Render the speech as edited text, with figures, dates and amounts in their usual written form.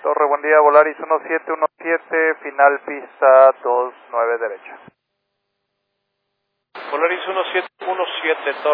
Torre, buen día, Volaris 1717, final pista 29 derecha. Volaris 1717, Torre.